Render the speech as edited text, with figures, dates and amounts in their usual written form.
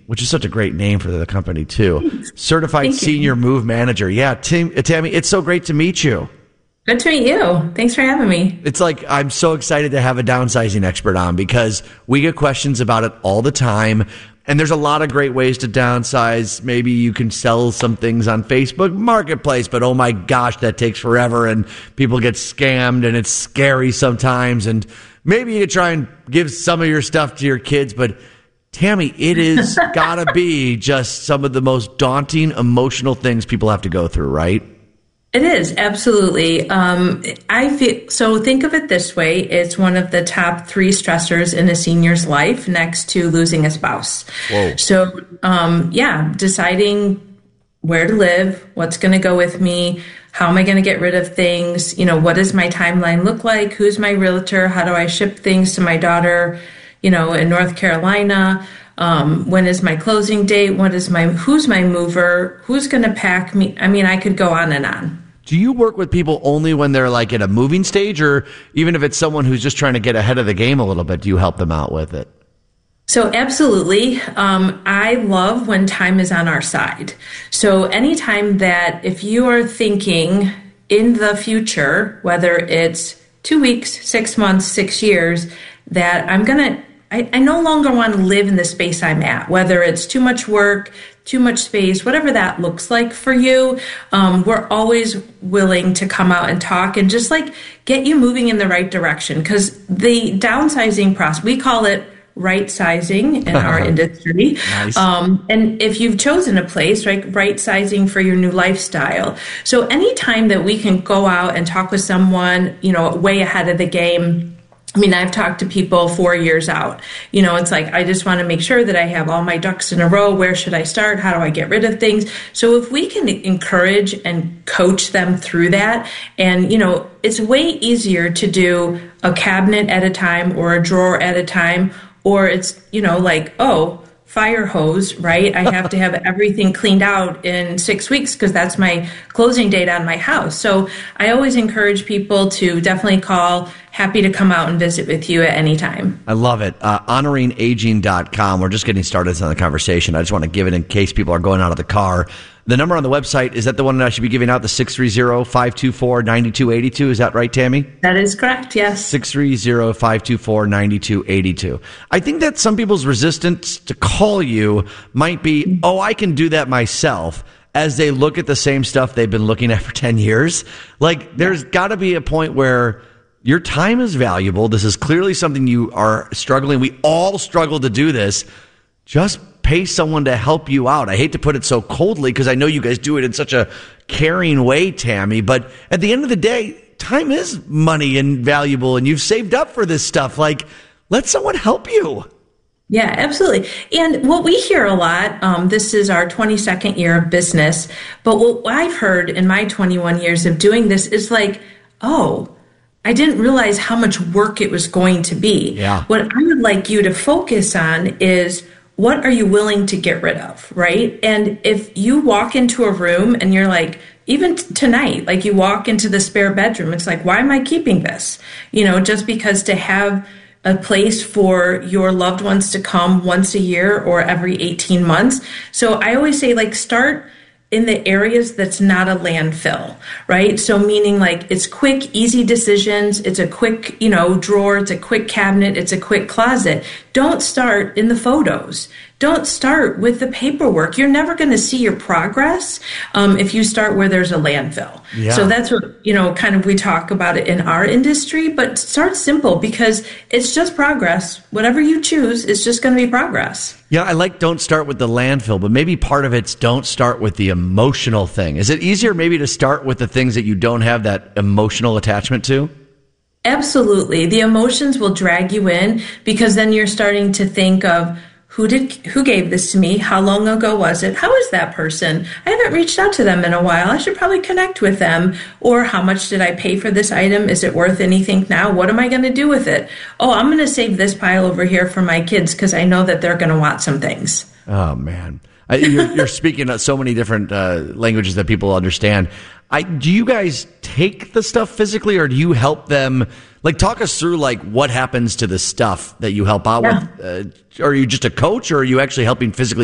which is such a great name for the company too. Certified Senior Move Manager. Yeah, Tammy, it's so great to meet you. Good to meet you. Thanks for having me. It's like I'm so excited to have a downsizing expert on because we get questions about it all the time. And there's a lot of great ways to downsize. Maybe you can sell some things on Facebook Marketplace, but oh my gosh, that takes forever and people get scammed and it's scary sometimes. And maybe you try and give some of your stuff to your kids, but Tammy, it is gotta be just some of the most daunting, emotional things people have to go through, right? It is, absolutely. I feel so. Think of it this way: it's one of the top 3 stressors in a senior's life, next to losing a spouse. Whoa. So, deciding where to live, what's going to go with me, how am I going to get rid of things? What does my timeline look like? Who's my realtor? How do I ship things to my daughter? In North Carolina. When is my closing date? Who's my mover? Who's going to pack me? I mean, I could go on and on. Do you work with people only when they're like at a moving stage, or even if it's someone who's just trying to get ahead of the game a little bit, do you help them out with it? So absolutely. I love when time is on our side. So anytime that if you are thinking in the future, whether it's 2 weeks, 6 months, 6 years, that I no longer want to live in the space I'm at, whether it's too much work, too much space, whatever that looks like for you. We're always willing to come out and talk and just like get you moving in the right direction. Because the downsizing process, we call it right sizing in our industry. Nice. And if you've chosen a place, right sizing for your new lifestyle. So anytime that we can go out and talk with someone, way ahead of the game. I mean, I've talked to people 4 years out. It's like, I just want to make sure that I have all my ducks in a row. Where should I start? How do I get rid of things? So if we can encourage and coach them through that, and, it's way easier to do a cabinet at a time or a drawer at a time, or it's, fire hose, right? I have to have everything cleaned out in 6 weeks because that's my closing date on my house. So I always encourage people to definitely call. Happy to come out and visit with you at any time. I love it. HonoringAging.com. We're just getting started on the conversation. I just want to give it in case people are going out of the car. The number on the website, is that the one that I should be giving out, the 630-524-9282? Is that right, Tammy? That is correct, yes. 630-524-9282. I think that some people's resistance to call you might be, I can do that myself, as they look at the same stuff they've been looking at for 10 years. Like, there's got to be a point where your time is valuable. This is clearly something you are struggling. We all struggle to do this. Just pay someone to help you out. I hate to put it so coldly because I know you guys do it in such a caring way, Tammy. But at the end of the day, time is money and valuable, and you've saved up for this stuff. Like, let someone help you. Yeah, absolutely. And what we hear a lot, this is our 22nd year of business, but what I've heard in my 21 years of doing this is like, I didn't realize how much work it was going to be. Yeah. What I would like you to focus on is, what are you willing to get rid of, right? And if you walk into a room and you're like, even tonight, like you walk into the spare bedroom, it's like, why am I keeping this? Just because to have a place for your loved ones to come once a year or every 18 months. So I always say, like, start in the areas that's not a landfill, right? So meaning like it's quick, easy decisions. It's a quick, drawer. It's a quick cabinet. It's a quick closet. Don't start in the photos. Don't start with the paperwork. You're never going to see your progress if you start where there's a landfill. Yeah. So that's what, kind of we talk about it in our industry, but start simple because it's just progress. Whatever you choose, it's just going to be progress. Yeah, I like don't start with the landfill, but maybe part of it's don't start with the emotional thing. Is it easier maybe to start with the things that you don't have that emotional attachment to? Absolutely. The emotions will drag you in because then you're starting to think of, who gave this to me? How long ago was it? How is that person? I haven't reached out to them in a while. I should probably connect with them. Or how much did I pay for this item? Is it worth anything now? What am I going to do with it? I'm going to save this pile over here for my kids because I know that they're going to want some things. Oh, man. You're speaking so many different languages that people understand. Do you guys take the stuff physically, or do you help them? Like, talk us through, like, what happens to the stuff that you help out with. Are you just a coach, or are you actually helping physically